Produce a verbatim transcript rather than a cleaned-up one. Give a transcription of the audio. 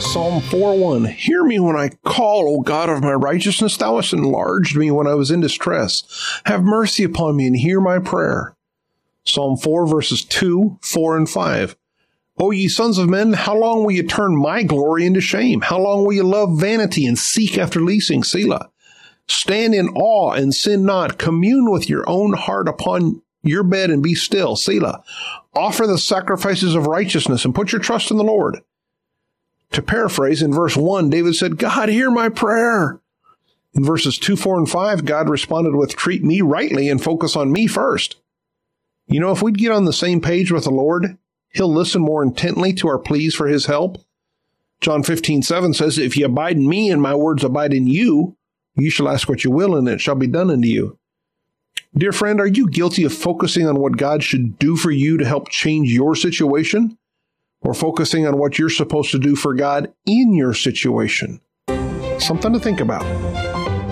Psalm four one. Hear me when I call, O God of my righteousness. Thou hast enlarged me when I was in distress. Have mercy upon me and hear my prayer. Psalm four verses two, four, and five. O ye sons of men, how long will ye turn my glory into shame? How long will ye love vanity and seek after leasing? Selah. Stand in awe and sin not. Commune with your own heart upon your bed and be still. Selah. Offer the sacrifices of righteousness and put your trust in the Lord. To paraphrase, in verse one, David said, God, hear my prayer. In verses two, four, and five, God responded with, treat me rightly and focus on me first. You know, if we'd get on the same page with the Lord, He'll listen more intently to our pleas for His help. John fifteen, seven says, if ye abide in me and my words abide in you, you shall ask what you will and it shall be done unto you. Dear friend, are you guilty of focusing on what God should do for you to help change your situation? Or focusing on what you're supposed to do for God in your situation? Something to think about.